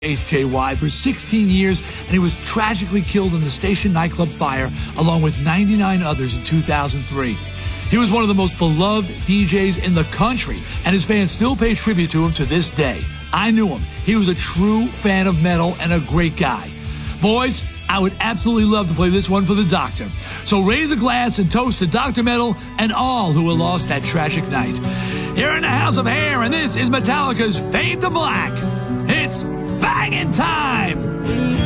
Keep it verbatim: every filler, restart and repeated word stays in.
H J Y for sixteen years, and he was tragically killed in the station nightclub fire along with ninety-nine others in two thousand three. He was one of the most beloved D Js in the country, and his fans still pay tribute to him to this day. I knew him. He was a true fan of metal and a great guy. Boys, I would absolutely love to play this one for the Doctor. So raise a glass and toast to Doctor Metal and all who were lost that tragic night. Here in the House of Hair, and this is Metallica's Fade to Black. It's banging time!